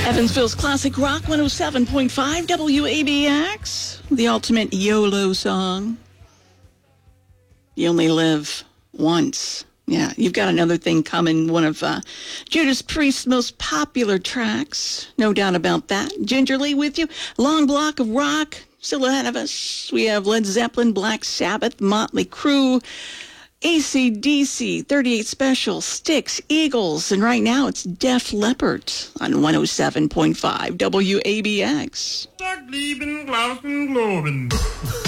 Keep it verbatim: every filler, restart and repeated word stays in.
Evansville's Classic Rock one oh seven point five W A B X, the ultimate YOLO song. You only live once. Yeah, you've got another thing coming, one of uh, Judas Priest's most popular tracks. No doubt about that. Gingerly with you. Long block of rock still ahead of us. We have Led Zeppelin, Black Sabbath, Motley Crue, A C D C, thirty-eight Special, Styx, Eagles, and right now it's Def Leppard on one oh seven point five W A B X. Start leaving, Glausen, Globen.